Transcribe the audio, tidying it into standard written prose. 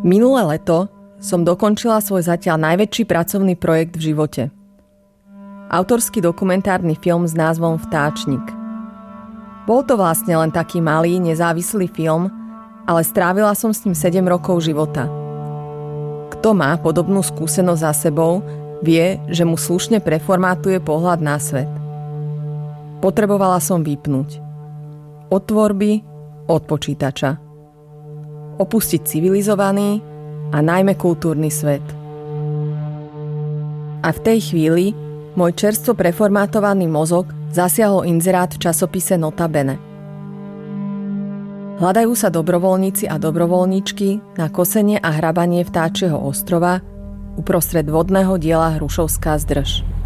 Minulé leto som dokončila svoj zatiaľ najväčší pracovný projekt v živote. Autorský dokumentárny film s názvom Vtáčnik. Bol to vlastne len taký malý, nezávislý film, ale strávila som s ním 7 rokov života. Kto má podobnú skúsenosť za sebou, vie, že mu slušne preformátuje pohľad na svet. Potrebovala som vypnúť. Od tvorby, od počítača. Opustiť civilizovaný a najmä kultúrny svet. A v tej chvíli môj čerstvo preformátovaný mozog zasiahol inzerát v časopise Notabene. Hľadajú sa dobrovoľníci a dobrovoľníčky na kosenie a hrabanie vtáčieho ostrova uprostred vodného diela Hrušovská zdrž.